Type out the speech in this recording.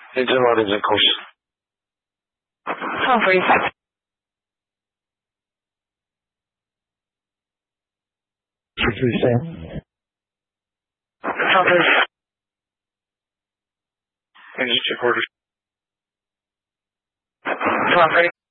Engine load, engine course. 12:45. Engine check orders. 12:30.